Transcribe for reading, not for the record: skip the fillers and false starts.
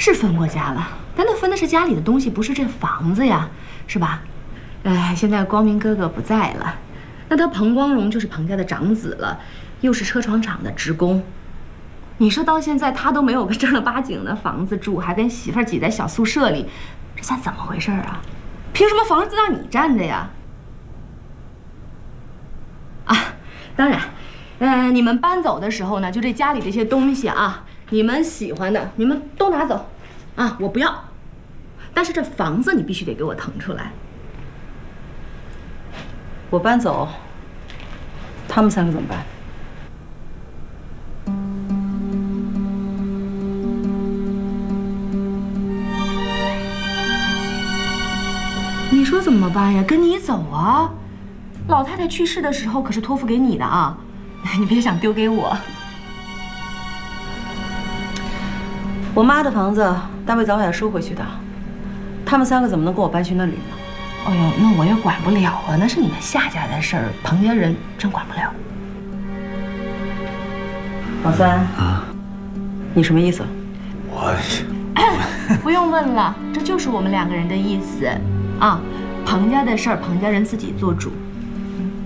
是分过家了，但那分的是家里的东西，不是这房子呀，是吧？哎，现在光明哥哥不在了，那他彭光荣就是彭家的长子了，又是车床厂的职工。你说到现在他都没有个正儿八经的房子住，还跟媳妇儿挤在小宿舍里，这算怎么回事啊？凭什么房子让你占着呀？啊，当然，你们搬走的时候呢，就这家里这些东西啊，你们喜欢的你们都拿走，啊，我不要。但是这房子你必须得给我腾出来。 我搬走，他们3个怎么办？ 你说怎么办呀？跟你走啊！老太太去世的时候可是托付给你的啊，你别想丢给我。 我妈的房子单位早晚要收回去的，他们3个怎么能跟我搬去那里呢？ 哎呦，那我也管不了啊，那是你们夏家的事儿，彭家人真管不了。 老三啊，你什么意思？ 不用问了，这就是我们2个人的意思啊。彭家的事儿，彭家人自己做主。